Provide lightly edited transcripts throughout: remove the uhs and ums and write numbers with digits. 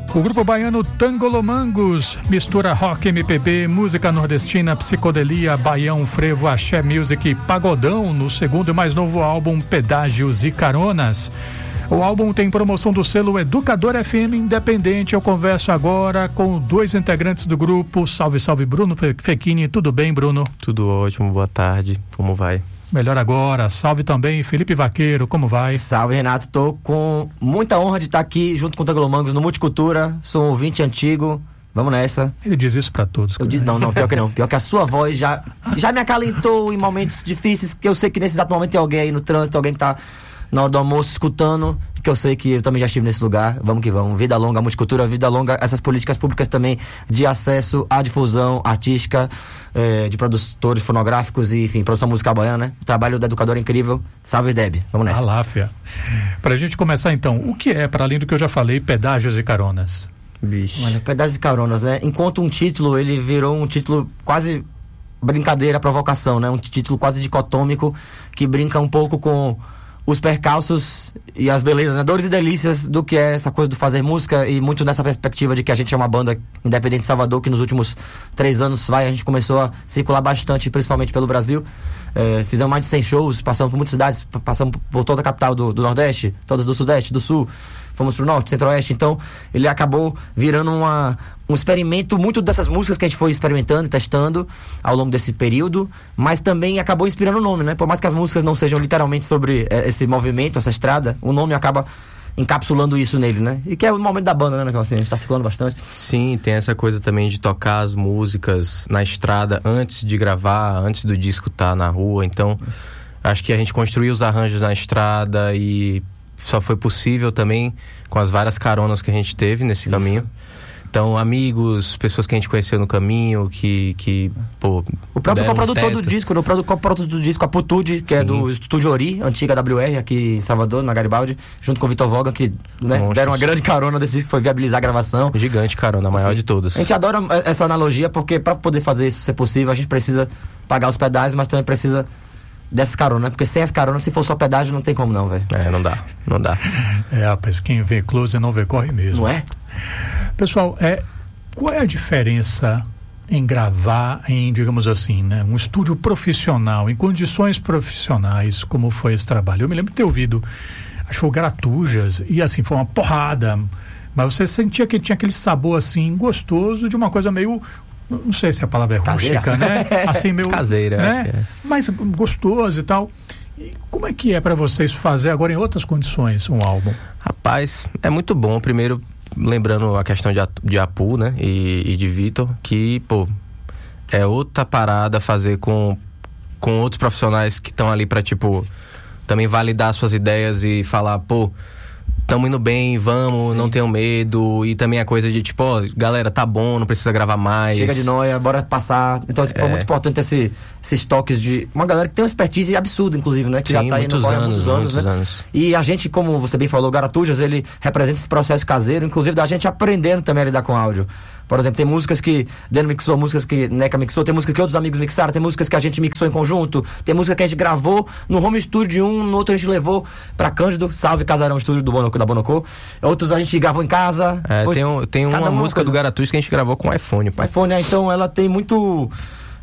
O grupo baiano Tangolomangos mistura rock, MPB, música nordestina, psicodelia, baião, frevo, axé music e pagodão no segundo e mais novo álbum Pedágios e Caronas. O álbum tem promoção do selo Educador FM Independente. Eu converso agora com dois integrantes do grupo. Salve, salve, Bruno Fechini. Tudo bem, Bruno? Tudo ótimo, boa tarde. Como vai? Melhor agora. Salve também, Felipe Vaqueiro. Como vai? Salve, Renato. Tô com muita honra de estar aqui junto com o Tangolomangos no Multicultura. Sou um ouvinte antigo. Vamos nessa. Ele diz isso pra todos. Eu digo, não, pior que não. Pior que a sua voz já me acalentou em momentos difíceis, que eu sei que nesse exato momento tem alguém aí no trânsito, alguém que tá na hora do almoço escutando, que eu sei que eu também já estive nesse lugar. Vamos que vamos. Vida longa, Multicultura, vida longa, essas políticas públicas também de acesso à difusão artística, de produtores fonográficos e, enfim, produção musical baiana, né? O trabalho da Educadora é incrível. Salve, Deb. Vamos nessa. Aláfia. Pra gente começar então, o que é, para além do que eu já falei, Pedágios e Caronas? Bicho. Olha, Pedágios e Caronas, né? Enquanto um título, ele virou um título quase brincadeira, provocação, né? Um título quase dicotômico, que brinca um pouco com os percalços e as belezas, né? Dores e delícias do que é essa coisa do fazer música, e muito nessa perspectiva de que a gente é uma banda independente de Salvador, que nos últimos 3 anos a gente começou a circular bastante, principalmente pelo Brasil. Fizemos mais de 100 shows, passamos por muitas cidades, passamos por toda a capital do Nordeste, todas do Sudeste, do Sul, fomos pro Norte, Centro-Oeste. Então ele acabou virando um experimento, muito dessas músicas que a gente foi experimentando, testando ao longo desse período, mas também acabou inspirando o nome, né? Por mais que as músicas não sejam literalmente sobre esse movimento, essa estrada, o nome acaba encapsulando isso nele, né? E que é o momento da banda, né? Assim, a gente tá circulando bastante. Sim, tem essa coisa também de tocar as músicas na estrada antes de gravar, antes do disco estar na rua. Então, acho que a gente construiu os arranjos na estrada e só foi possível também com as várias caronas que a gente teve nesse caminho. Então, amigos, pessoas que a gente conheceu no caminho, pô... O próprio coprodutor do disco, o coprodutor do disco, a Putude, que Sim. é do Estúdio Ori, antiga WR, aqui em Salvador, na Garibaldi, junto com o Vitor Vogan, que deram uma grande carona desse disco, que foi viabilizar a gravação. Gigante carona, a maior de todas. A gente adora essa analogia, porque para poder fazer isso ser possível, a gente precisa pagar os pedágios, mas também precisa dessas caronas, né? Porque sem as caronas, se for só pedágio, não tem como não, velho. Não dá. Rapaz, quem vê close não vê corre mesmo. Não é? Pessoal, qual é a diferença em gravar em, digamos assim, né, um estúdio profissional, em condições profissionais, como foi esse trabalho? Eu me lembro de ter ouvido, acho que foi o Garatujas, e assim, foi uma porrada, mas você sentia que tinha aquele sabor assim, gostoso, de uma coisa meio, não sei se a palavra é rústica, né? Assim, meio caseira, né? Mas gostoso e tal. E como é que é pra vocês fazer agora em outras condições um álbum? Rapaz, é muito bom. Primeiro, lembrando a questão de Apu, né? E de Vitor, que, pô, é outra parada fazer com outros profissionais que estão ali pra, tipo, também validar suas ideias e falar, pô, tamo indo bem, vamos, Sim. não tenham medo. E também a coisa de tipo, ó, galera, tá bom, não precisa gravar mais. Chega de noia, bora passar. Então, foi muito importante esses toques de uma galera que tem uma expertise absurda, inclusive, né? Que Sim, já tá aí no corre há muitos anos. E a gente, como você bem falou, o Garatujas, ele representa esse processo caseiro, inclusive da gente aprendendo também a lidar com áudio. Por exemplo, tem músicas que Deno mixou, músicas que Neca mixou, tem músicas que outros amigos mixaram, tem músicas que a gente mixou em conjunto, tem música que a gente gravou no home studio de no outro a gente levou pra Cândido, salve Casarão Estúdio da Bonocô. Outros a gente gravou em casa. Tem uma música do Garatujas que a gente gravou com iPhone. Pô. iPhone, então ela tem muito...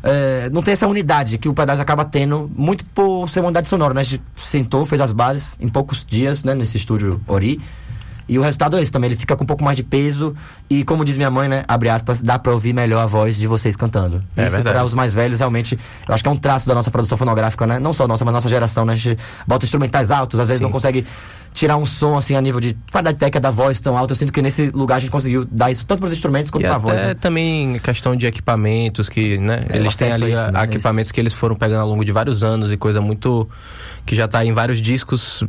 não tem essa unidade que o Pedágio acaba tendo, muito por ser uma unidade sonora, né? A gente sentou, fez as bases em poucos dias, né? Nesse estúdio Ori. E o resultado é esse também, ele fica com um pouco mais de peso e, como diz minha mãe, né, abre aspas, dá pra ouvir melhor a voz de vocês cantando. Isso para os mais velhos, realmente, eu acho que é um traço da nossa produção fonográfica, né? Não só nossa, mas nossa geração, né? A gente bota instrumentais altos, às vezes não consegue tirar um som, assim, a nível de qualidade técnica da voz tão alta. Eu sinto que nesse lugar a gente conseguiu dar isso tanto para os instrumentos quanto para a voz. E até também questão de equipamentos que, né? Eles têm ali equipamentos que eles foram pegando ao longo de vários anos e coisa muito... que já tá em vários discos...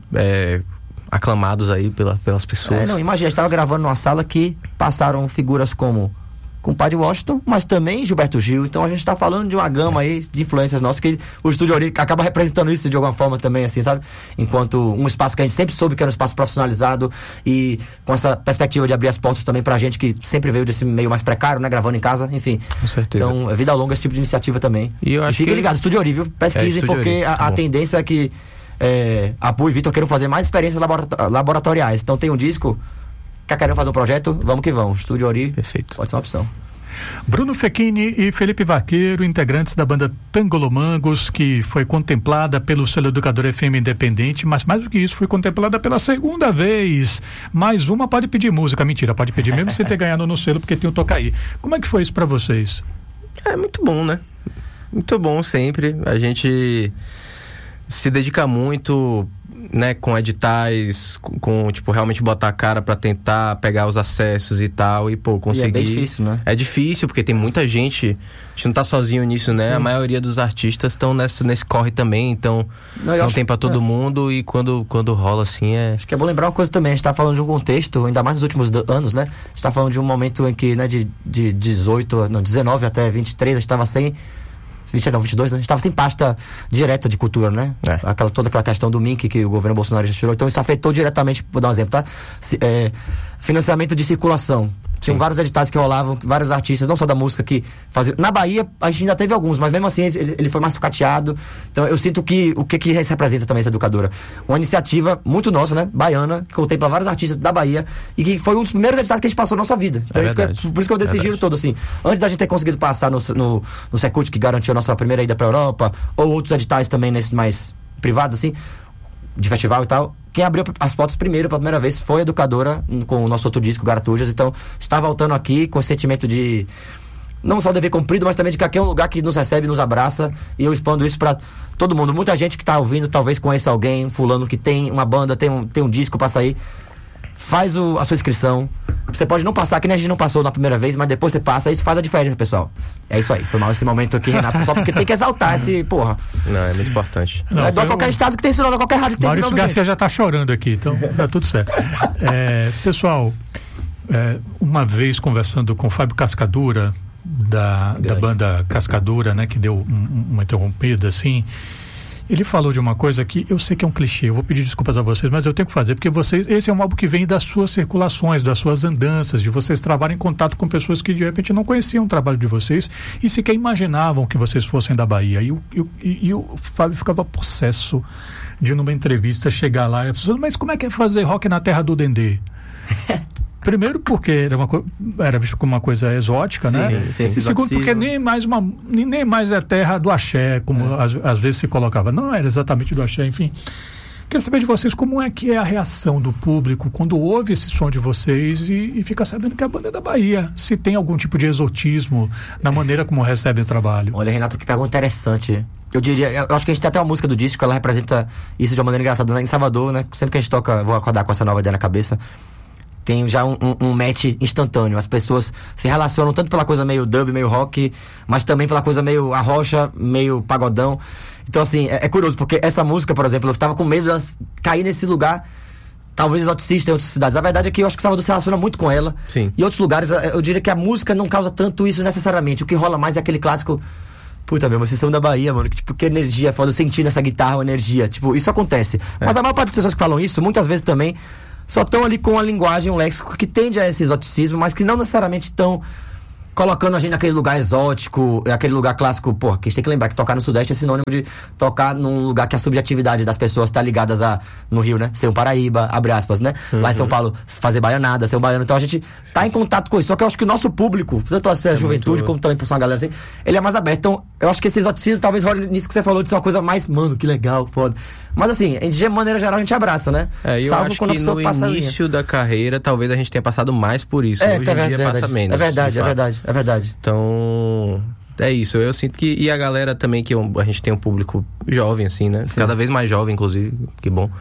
aclamados aí pelas pessoas. Imagina, a gente tava gravando numa sala que passaram figuras como Compadre Washington, mas também Gilberto Gil. Então a gente tá falando de uma gama aí de influências nossas, que o Estúdio Ori acaba representando isso de alguma forma também, assim, sabe? Enquanto um espaço que a gente sempre soube que era um espaço profissionalizado e com essa perspectiva de abrir as portas também pra gente que sempre veio desse meio mais precário, né? Gravando em casa, enfim. Com certeza. Então, vida longa esse tipo de iniciativa também. E fiquem ligados, Estúdio Ori, viu? Pesquisem, porque a tendência é que Apu e Vitor queiram fazer mais experiências laboratoriais. Então tem um disco querendo fazer um projeto, vamos que vamos. Estúdio Ori, perfeito. Pode ser uma opção. Bruno Fechini e Felipe Vaqueiro, integrantes da banda Tangolomangos, que foi contemplada pelo selo Educador FM Independente, mas mais do que isso, foi contemplada pela segunda vez. Mais uma pode pedir música. Mentira, pode pedir mesmo sem ter ganhado no selo, porque tem o Tocaí. Como é que foi isso pra vocês? É muito bom, né? Muito bom sempre. A gente se dedica muito, né, com editais, com tipo, realmente botar a cara pra tentar pegar os acessos e tal, e pô, conseguir. E é bem difícil, né? É difícil, porque tem muita gente, a gente não tá sozinho nisso, né? Sim. A maioria dos artistas estão nesse corre também, então não tem pra todo mundo, e quando rola assim Acho que é bom lembrar uma coisa também, a gente tá falando de um contexto, ainda mais nos últimos anos, né? A gente tá falando de um momento em que, né, de 19 até 23, a gente tava sem... 22, né? A gente estava sem pasta direta de cultura, né? Toda aquela questão do MINC que o governo Bolsonaro já tirou. Então isso afetou diretamente, vou dar um exemplo, tá? Financiamento de circulação. Tinham vários editais que rolavam, vários artistas, não só da música, que faziam. Na Bahia, a gente ainda teve alguns, mas mesmo assim ele foi mais sucateado. Então eu sinto que o que representa também essa educadora? Uma iniciativa muito nossa, né? Baiana, que contempla vários artistas da Bahia e que foi um dos primeiros editais que a gente passou na nossa vida. Então por isso que eu dei esse giro todo, assim. Antes da gente ter conseguido passar no Secult, que garantiu a nossa primeira ida pra Europa, ou outros editais também nesses mais privados, assim, de festival e tal. Quem abriu as portas primeiro, pela primeira vez, foi a Educadora, com o nosso outro disco, Garatujas. Então, está voltando aqui com esse sentimento de não só dever cumprido, mas também de que aqui é um lugar que nos recebe, nos abraça. E eu expando isso pra todo mundo. Muita gente que tá ouvindo, talvez conheça alguém, fulano que tem uma banda, tem um disco pra sair. Faz a sua inscrição. Você pode não passar, que nem a gente não passou na primeira vez, mas depois você passa, isso faz a diferença, pessoal. É isso aí, foi mal esse momento aqui, Renato, só porque tem que exaltar esse, porra. Não, é muito importante. Não é qualquer estado que tem esse nome, qualquer rádio que tem esse nome. Maurício Garcia já tá chorando aqui, então tá tudo certo. Pessoal, uma vez conversando com o Fábio Cascadura, da banda Cascadura, né, que deu uma interrompida, assim, ele falou de uma coisa que eu sei que é um clichê, eu vou pedir desculpas a vocês, mas eu tenho que fazer, porque esse é um álbum que vem das suas circulações, das suas andanças, de vocês trabalharem em contato com pessoas que de repente não conheciam o trabalho de vocês e sequer imaginavam que vocês fossem da Bahia. E o Fábio ficava possesso de, numa entrevista, chegar lá e a pessoa, mas como é que é fazer rock na terra do Dendê? Primeiro porque era visto como uma coisa exótica, né? Sim, e segundo porque nem mais é terra do axé, como às vezes se colocava. Não era exatamente do axé, enfim. Quero saber de vocês como é que é a reação do público quando ouve esse som de vocês e fica sabendo que a banda é da Bahia. Se tem algum tipo de exotismo na maneira como recebe o trabalho. Olha, Renato, que pergunta interessante. Eu acho que a gente tem até uma música do disco, ela representa isso de uma maneira engraçada. Em Salvador, né? Sempre que a gente toca, vou acordar com essa nova ideia na cabeça, tem já um match instantâneo. As pessoas se relacionam tanto pela coisa meio dub, meio rock, mas também pela coisa meio arrocha, meio pagodão. Então, assim, é curioso, porque essa música, por exemplo, eu estava com medo de cair nesse lugar, talvez exoticista em outras cidades. A verdade é que eu acho que Salvador se relaciona muito com ela. Sim. Em outros lugares, eu diria que a música não causa tanto isso necessariamente. O que rola mais é aquele clássico... Puta, meu, vocês são da Bahia, mano. Que energia foda, eu senti nessa guitarra uma energia. Tipo, isso acontece. Mas a maior parte das pessoas que falam isso, muitas vezes também... só estão ali com a linguagem, um léxico que tende a esse exoticismo, mas que não necessariamente estão colocando a gente naquele lugar exótico, aquele lugar clássico. Pô, que a gente tem que lembrar que tocar no Sudeste é sinônimo de tocar num lugar que a subjetividade das pessoas está ligadas no Rio, né? Ser um Paraíba, abre aspas, né? Lá em São Paulo, fazer baianada, ser um baiano. Então a gente tá em contato com isso. Só que eu acho que o nosso público, tanto pela juventude como também por uma galera assim, ele é mais aberto. Então eu acho que esse exoticismo talvez role nisso que você falou, de ser uma coisa mais, mano, que legal, foda. Mas assim, de maneira geral a gente abraça, né? Eu salvo acho quando que a pessoa no passa início da carreira talvez a gente tenha passado mais por isso. Hoje em dia passa menos. É verdade. Então, é isso. Eu sinto que... E a galera também, que a gente tem um público jovem, assim, né? Sim. Cada vez mais jovem, inclusive. Que bom.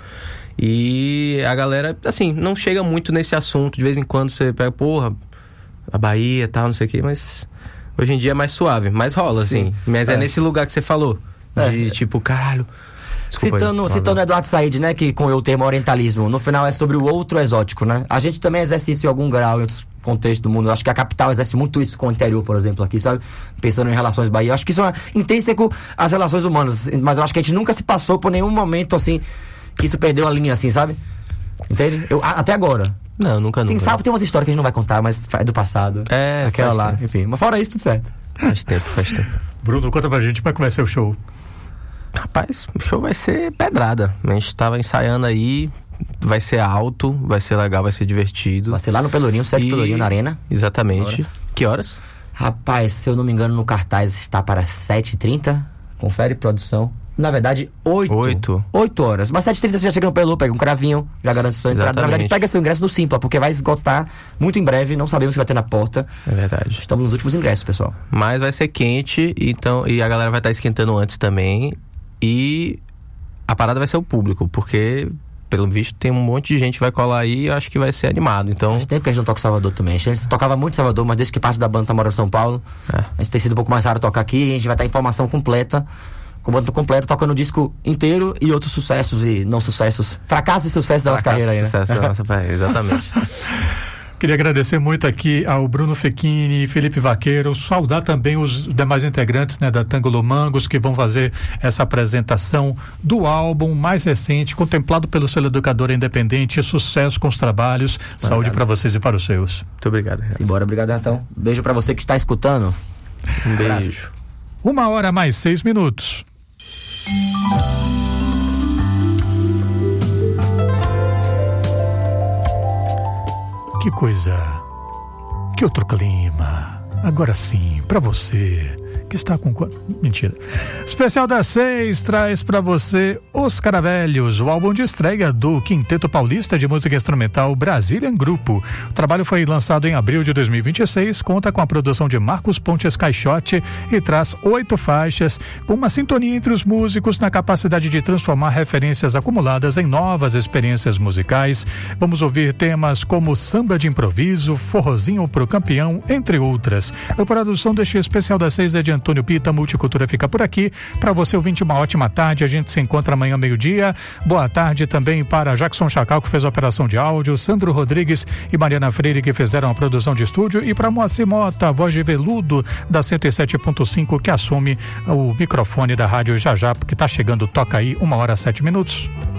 E a galera, assim, não chega muito nesse assunto. De vez em quando você pega, porra, a Bahia e tal, não sei o quê. Mas hoje em dia é mais suave. Mas rola, assim. Mas é nesse lugar que você falou. De tipo, caralho... Citando o Eduardo Said, né, que com o termo orientalismo, no final é sobre o outro exótico, né? A gente também exerce isso em algum grau em outros contextos do mundo. Eu acho que a capital exerce muito isso com o interior, por exemplo, aqui, sabe? Pensando em relações Bahia. Eu acho que isso é intrínseco às relações humanas, mas eu acho que a gente nunca se passou por nenhum momento, assim, que isso perdeu a linha, assim, sabe? Entende? Até agora. Não, nunca. Tem umas histórias que a gente não vai contar, mas é do passado. Aquela lá, enfim. Mas fora isso, tudo certo. Faz tempo. Bruno, conta pra gente como é que vai ser o show. Rapaz, o show vai ser pedrada. A gente tava ensaiando aí, vai ser alto, vai ser legal, vai ser divertido. Vai ser lá no Pelourinho, 7 Pelourinho, na Arena. Exatamente. Agora. Que horas? Rapaz, se eu não me engano, no cartaz está para 7h30. Confere, produção. Na verdade, 8 horas. Mas 7h30 você já chega no Pelô, pega um cravinho, já garante sua entrada. Na verdade, pega seu ingresso no Simpla, porque vai esgotar muito em breve, não sabemos se vai ter na porta. É verdade. Estamos nos últimos ingressos, pessoal. Mas vai ser quente, então, e a galera vai estar esquentando antes também. E a parada vai ser o público, porque, pelo visto, tem um monte de gente que vai colar aí e eu acho que vai ser animado. Então... Faz tempo que a gente não toca em Salvador também. A gente tocava muito em Salvador, mas desde que parte da banda tá morando em São Paulo, a gente tem sido um pouco mais raro tocar aqui. E a gente vai estar em formação completa, com banda completa, tocando o disco inteiro e outros sucessos e não sucessos. Fracassos e sucessos da nossa carreira aí, né? Sucesso da nossa carreira, exatamente. Queria agradecer muito aqui ao Bruno Fechini e Felipe Vaqueiro, saudar também os demais integrantes, né, da Tangolo Mangos, que vão fazer essa apresentação do álbum mais recente, contemplado pelo selo Educadora Independente. Sucesso com os trabalhos, obrigado. Saúde para vocês e para os seus. Muito obrigado, Renato. Simbora, obrigado, Renatão. Beijo para você que está escutando. Um beijo. 1h mais 6 minutos. Que coisa, que outro clima. Agora sim, pra você que está com... Mentira. Especial das 6 traz pra você Os Caravelhos, o álbum de estreia do Quinteto Paulista de Música Instrumental Brazilian Grupo. O trabalho foi lançado em abril de 2026, conta com a produção de Marcos Pontes Caixote e traz 8 faixas, com uma sintonia entre os músicos na capacidade de transformar referências acumuladas em novas experiências musicais. Vamos ouvir temas como samba de improviso, forrozinho pro campeão, entre outras. A produção deste Especial das 6 é de Antônio Pita. Multicultura fica por aqui. Para você, ouvinte, uma ótima tarde. A gente se encontra amanhã, meio-dia. Boa tarde também para Jackson Chacal, que fez a operação de áudio, Sandro Rodrigues e Mariana Freire, que fizeram a produção de estúdio, e para Moacir Mota, voz de veludo da 107.5, que assume o microfone da rádio já, porque tá chegando Toca Aí, 1h 7 minutos.